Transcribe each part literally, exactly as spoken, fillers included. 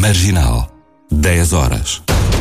Marginal, dez horas.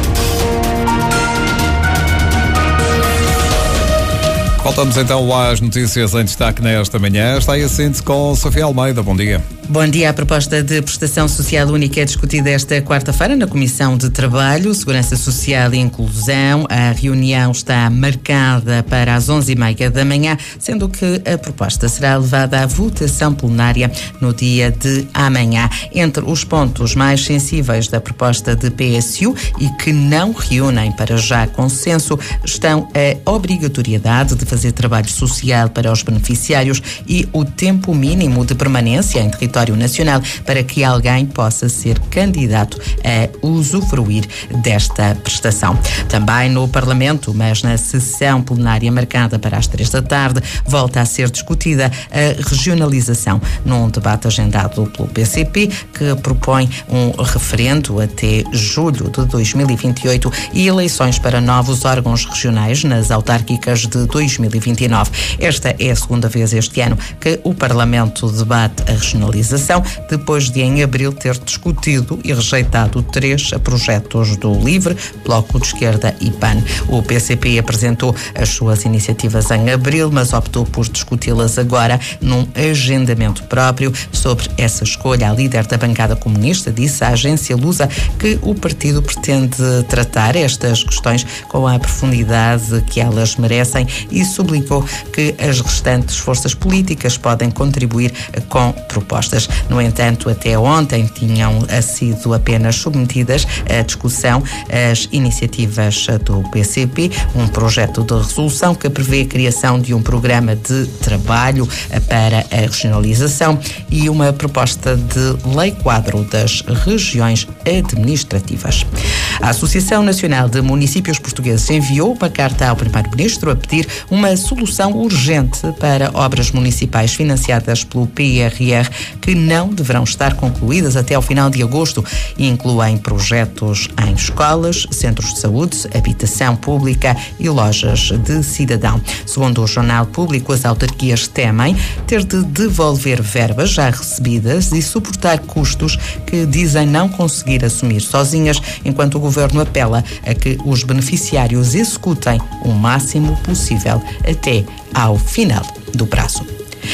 Voltamos então às notícias em destaque nesta manhã. Está aí a síntese com Sofia Almeida. Bom dia. Bom dia. A proposta de prestação social única é discutida esta quarta-feira na Comissão de Trabalho, Segurança Social e Inclusão. A reunião está marcada para as onze e meia da manhã, sendo que a proposta será levada à votação plenária no dia de amanhã. Entre os pontos mais sensíveis da proposta de P S U e que não reúnem para já consenso estão a obrigatoriedade de fazer trabalho social para os beneficiários e o tempo mínimo de permanência em território nacional para que alguém possa ser candidato a usufruir desta prestação. Também no Parlamento, mas na sessão plenária marcada para as três da tarde, volta a ser discutida a regionalização num debate agendado pelo P C P que propõe um referendo até julho de dois mil e vinte e oito e eleições para novos órgãos regionais nas autárquicas de dois mil e vinte e nove. Esta é a segunda vez este ano que o Parlamento debate a regionalização, depois de em abril ter discutido e rejeitado três projetos do LIVRE, Bloco de Esquerda e P A N. O P C P apresentou as suas iniciativas em abril, mas optou por discuti-las agora num agendamento próprio. Sobre essa escolha, a líder da bancada comunista disse à agência Lusa que o partido pretende tratar estas questões com a profundidade que elas merecem e sublinhou que as restantes forças políticas podem contribuir com propostas. No entanto, até ontem tinham sido apenas submetidas à discussão as iniciativas do P C P, um projeto de resolução que prevê a criação de um programa de trabalho para a regionalização e uma proposta de lei quadro das regiões administrativas. A Associação Nacional de Municípios Portugueses enviou uma carta ao Primeiro-Ministro a pedir uma solução urgente para obras municipais financiadas pelo P R R que não deverão estar concluídas até ao final de agosto e incluem projetos em escolas, centros de saúde, habitação pública e lojas de cidadão. Segundo o Jornal Público, as autarquias temem ter de devolver verbas já recebidas e suportar custos que dizem não conseguir assumir sozinhas, enquanto o Governo apela a que os beneficiários executem o máximo possível até ao final do prazo.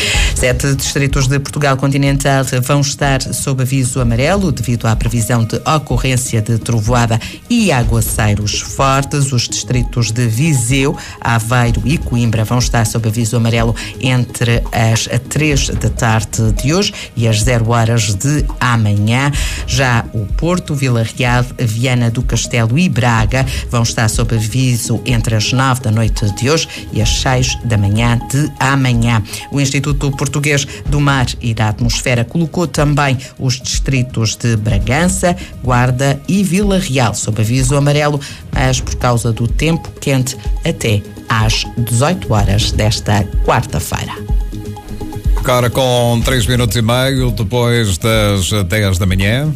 Sete distritos de Portugal continental vão estar sob aviso amarelo devido à previsão de ocorrência de trovoada e aguaceiros fortes. Os distritos de Viseu, Aveiro e Coimbra vão estar sob aviso amarelo entre as três da tarde de hoje e as zero horas de amanhã. Já o Porto, Vila Real, Viana do Castelo e Braga vão estar sob aviso entre as nove da noite de hoje e as seis da manhã de amanhã. O Instituto Português do Mar e da Atmosfera colocou também os distritos de Bragança, Guarda e Vila Real sob aviso amarelo, mas por causa do tempo quente até às dezoito horas desta quarta-feira. Agora com três minutos e meio depois das dez da manhã.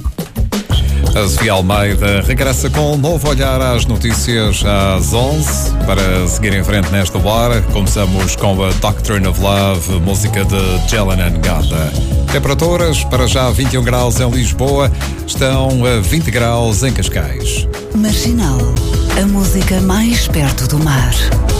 A Sofia Almeida regressa com um novo olhar às notícias às onze. Para seguir em frente nesta hora, começamos com a Doctrine of Love, música de Jelen Gada. Temperaturas para já vinte e um graus em Lisboa, estão a vinte graus em Cascais. Marginal, a música mais perto do mar.